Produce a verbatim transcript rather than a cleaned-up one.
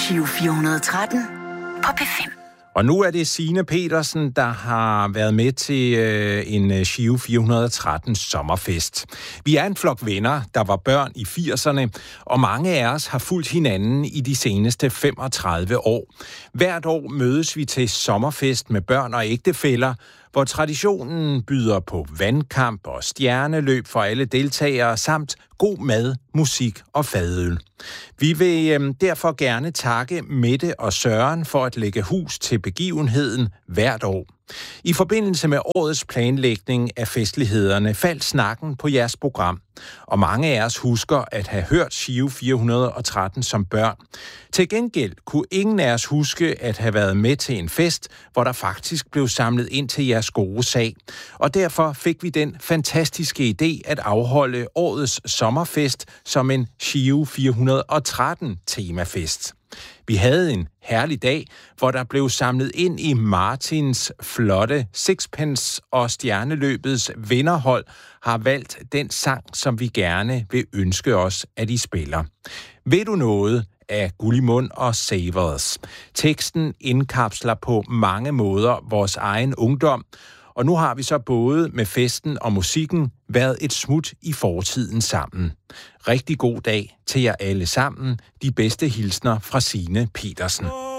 Giro fire hundrede og tretten på P fem. Og nu er det Signe Petersen, der har været med til øh, en Giro fire hundrede og tretten sommerfest. Vi er en flok venner, der var børn i firserne, og mange af os har fulgt hinanden i de seneste femogtredive år. Hvert år mødes vi til sommerfest med børn og ægtefæller, hvor traditionen byder på vandkamp og stjerneløb for alle deltagere, samt god mad, musik og fadøl. Vi vil øh, derfor gerne takke Mette og Søren for at lægge hus til begivenheden hvert år. I forbindelse med årets planlægning af festlighederne faldt snakken på jeres program, og mange af os husker at have hørt Giro fire hundrede og tretten som børn. Til gengæld kunne ingen af os huske at have været med til en fest, hvor der faktisk blev samlet ind til jeres gode sag. Og derfor fik vi den fantastiske idé at afholde årets sommerfest som en Giro fire hundrede og tretten temafest. Vi havde en herlig dag, hvor der blev samlet ind i Martins flotte sixpence, og stjerneløbets vinderhold har valgt den sang, som vi gerne vil ønske os, at I spiller. Ved du noget af Gullimund og Savers? Teksten indkapsler på mange måder vores egen ungdom, og nu har vi så både med festen og musikken været et smut i fortiden sammen. Rigtig god dag til jer alle sammen. De bedste hilsner fra Signe Petersen.